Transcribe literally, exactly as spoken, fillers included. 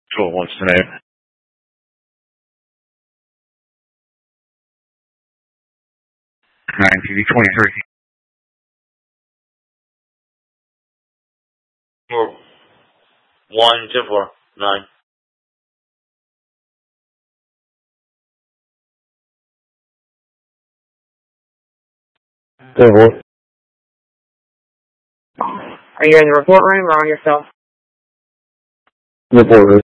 twelve one tonight. nine T V twenty-three. Four. One, two, four, nine. Four. Are you in the report room or on your cell? Report room.